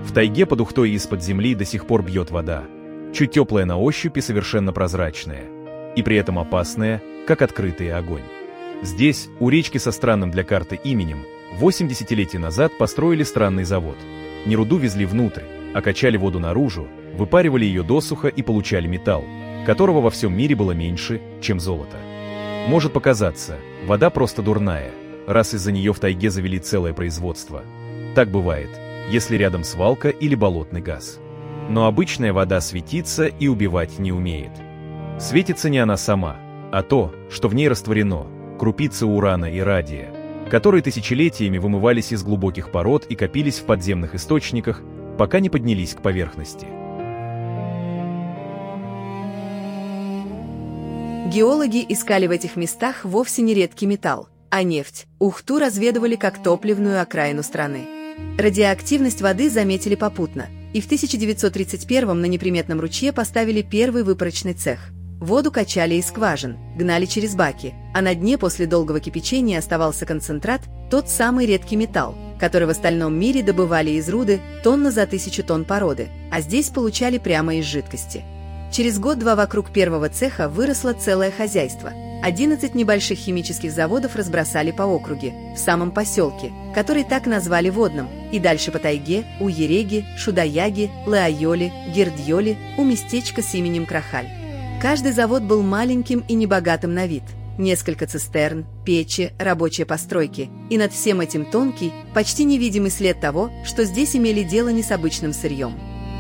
В тайге под Ухтой из-под земли до сих пор бьет вода, чуть теплая на ощупь и совершенно прозрачная, и при этом опасная, как открытый огонь. Здесь, у речки со странным для карты именем, 8 десятилетий назад построили странный завод. Не руду везли внутрь, а качали воду наружу, выпаривали ее досуха и получали металл, которого во всем мире было меньше, чем золото. Может показаться, вода просто дурная, раз из-за нее в тайге завели целое производство. Так бывает, если рядом свалка или болотный газ. Но обычная вода светится и убивать не умеет. Светится не она сама, а то, что в ней растворено, крупицы урана и радия, которые тысячелетиями вымывались из глубоких пород и копились в подземных источниках, пока не поднялись к поверхности. Геологи искали в этих местах вовсе не редкий металл, а нефть. Ухту разведывали как топливную окраину страны. Радиоактивность воды заметили попутно, и в 1931-м на неприметном ручье поставили первый выпарочный цех. Воду качали из скважин, гнали через баки, а на дне после долгого кипячения оставался концентрат, тот самый редкий металл, который в остальном мире добывали из руды тонна за 1000 тонн породы, а здесь получали прямо из жидкости. Через год-два вокруг первого цеха выросло целое хозяйство. 11 небольших химических заводов разбросали по округе, в самом поселке, который так назвали Водным, и дальше по тайге, у Ереги, Шудаяги, Лаайоли, Гердьоли, у местечка с именем Крахаль. Каждый завод был маленьким и небогатым на вид. Несколько цистерн, печи, рабочие постройки, и над всем этим тонкий, почти невидимый след того, что здесь имели дело не с обычным сырьем.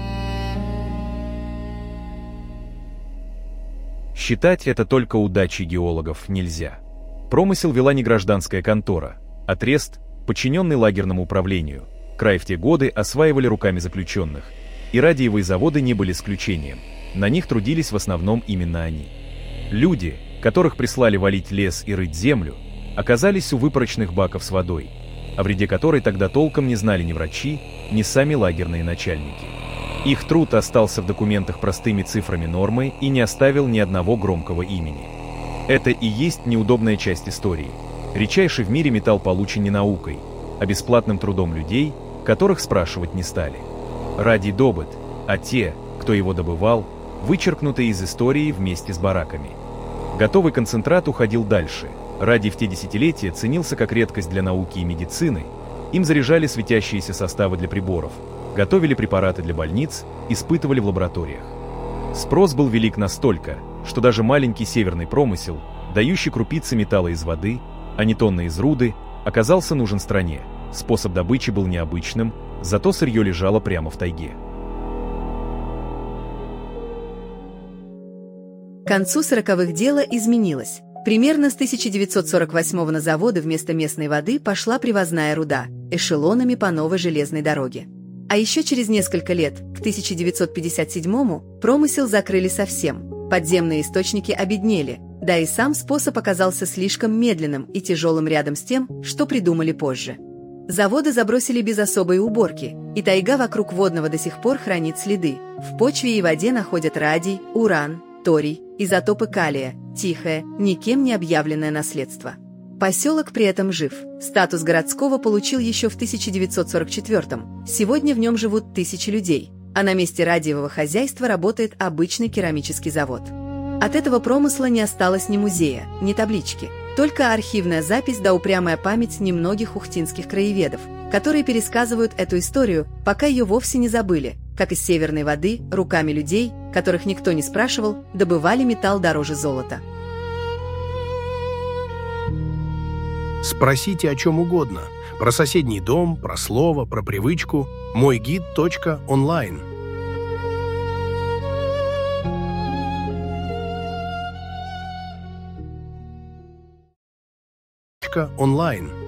Считать это только удачей геологов нельзя. Промысел вела не гражданская контора, а трест, подчиненный лагерному управлению. Край в те годы осваивали руками заключенных, и радиевые заводы не были исключением. На них трудились в основном именно они. Люди, которых прислали валить лес и рыть землю, оказались у выпарочных баков с водой, о вреде которой тогда толком не знали ни врачи, ни сами лагерные начальники. Их труд остался в документах простыми цифрами нормы и не оставил ни одного громкого имени. Это и есть неудобная часть истории. Редчайший в мире металл получен не наукой, а бесплатным трудом людей, которых спрашивать не стали. Радий добыт, а те, кто его добывал, вычеркнуты из истории вместе с бараками. Готовый концентрат уходил дальше. Радий в те десятилетия ценился как редкость для науки и медицины. Им заряжали светящиеся составы для приборов, готовили препараты для больниц, испытывали в лабораториях. Спрос был велик настолько, что даже маленький северный промысел, дающий крупицы металла из воды, а не тонны из руды, оказался нужен стране. Способ добычи был необычным, зато сырье лежало прямо в тайге. К концу 40-х дело изменилось. Примерно с 1948 на заводы вместо местной воды пошла привозная руда, эшелонами по новой железной дороге. А еще через несколько лет, к 1957-му, промысел закрыли совсем. Подземные источники обеднели, да и сам способ оказался слишком медленным и тяжелым рядом с тем, что придумали позже. Заводы забросили без особой уборки, и тайга вокруг Водного до сих пор хранит следы. В почве и воде находят радий, уран, торий, изотопы калия, тихое, никем не объявленное наследство. Поселок при этом жив. Статус городского получил еще в 1944-м. Сегодня в нем живут 1000 людей, а на месте радиевого хозяйства работает обычный керамический завод. От этого промысла не осталось ни музея, ни таблички, только архивная запись да упрямая память немногих ухтинских краеведов, которые пересказывают эту историю, пока ее вовсе не забыли, как из северной воды, руками людей, которых никто не спрашивал, добывали металл дороже золота. Спросите о чем угодно. Про соседний дом, про слово, про привычку. Мойгид.онлайн. Онлайн.